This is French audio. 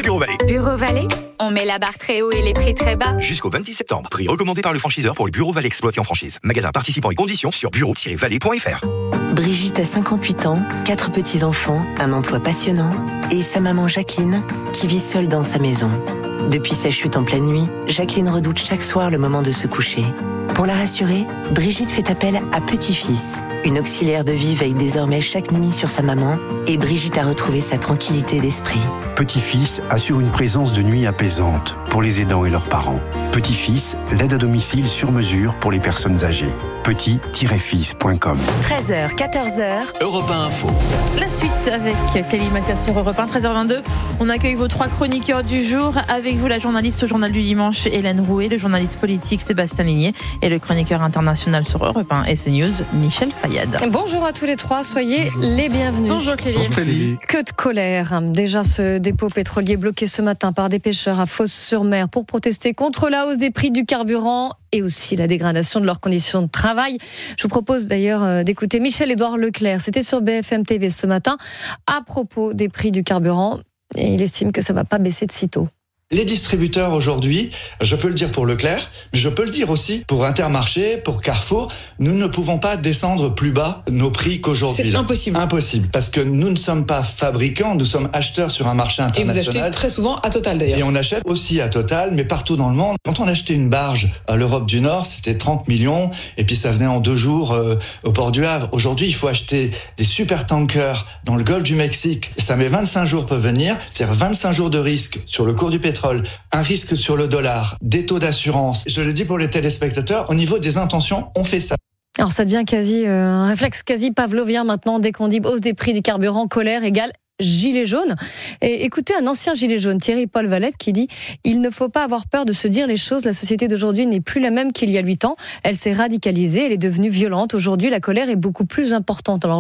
chez Bureau Vallée. Bureau Vallée, on met la barre très haut et les prix très bas. Jusqu'au 26 septembre. Prix recommandé par le franchiseur pour le Bureau Vallée exploité en franchise. Magasin participant et conditions sur bureau-vallée.fr. Brigitte a 58 ans, 4 petits-enfants, un emploi passionnant et sa maman Jacqueline qui vit seule dans sa maison. Depuis sa chute en pleine nuit, Jacqueline redoute chaque soir le moment de se coucher. Pour la rassurer, Brigitte fait appel à Petit-Fils. Une auxiliaire de vie veille désormais chaque nuit sur sa maman et Brigitte a retrouvé sa tranquillité d'esprit. Petit-Fils assure une présence de nuit apaisante pour les aidants et leurs parents. Petit-Fils, l'aide à domicile sur mesure pour les personnes âgées. petit-fils.com 13h, 14h. Europe 1 Info. La suite avec Clélie Mathias sur Europe 1, 13h22. On accueille vos 3 chroniqueurs du jour. Avec vous, la journaliste au Journal du Dimanche, Hélène Rouet, le journaliste politique, Sébastien Ligné, et le chroniqueur international sur Europe 1 et CNews, Michel Fayad. Bonjour à tous les 3, soyez les bienvenus. Bonjour Clélie. Que de colère. Déjà, ce dépôt pétrolier bloqué ce matin par des pêcheurs à Fos-sur-Mer pour protester contre la hausse des prix du carburant et aussi la dégradation de leurs conditions de travail. Je vous propose d'ailleurs d'écouter Michel-Édouard Leclerc. C'était sur BFM TV ce matin à propos des prix du carburant. Et il estime que ça ne va pas baisser de sitôt. Les distributeurs aujourd'hui, je peux le dire pour Leclerc, mais je peux le dire aussi pour Intermarché, pour Carrefour, nous ne pouvons pas descendre plus bas nos prix qu'aujourd'hui. C'est impossible. Impossible, parce que nous ne sommes pas fabricants, nous sommes acheteurs sur un marché international. Et vous achetez très souvent à Total d'ailleurs. Et on achète aussi à Total, mais partout dans le monde. Quand on achetait une barge à l'Europe du Nord, c'était 30 millions, et puis ça venait en 2 jours au port du Havre. Aujourd'hui, il faut acheter des super tankers dans le golfe du Mexique. Ça met 25 jours pour venir, c'est-à-dire 25 jours de risque sur le cours du pétrole. Un risque sur le dollar, des taux d'assurance. Je le dis pour les téléspectateurs, au niveau des intentions, on fait ça. Alors ça devient quasi un réflexe quasi pavlovien maintenant. Dès qu'on dit hausse des prix des carburants, colère égale gilet jaune. Et écoutez un ancien gilet jaune, Thierry-Paul Valette, qui dit « Il ne faut pas avoir peur de se dire les choses. La société d'aujourd'hui n'est plus la même qu'il y a 8 ans. Elle s'est radicalisée, elle est devenue violente. Aujourd'hui, la colère est beaucoup plus importante. » Alors